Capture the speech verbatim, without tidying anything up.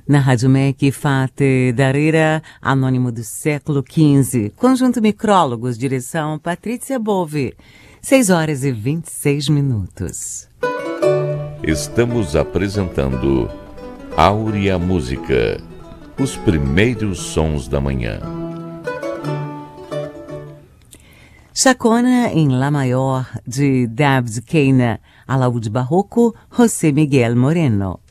Na Rádio M E C, Fate Darreira, Anônimo do Século quinze. Conjunto Micrólogos, direção Patrícia Bove. seis horas e vinte e seis minutos. Estamos apresentando Áurea Música, os primeiros sons da manhã. Chacona em Lá Maior, de David Keina, alaúde barroco, José Miguel Moreno.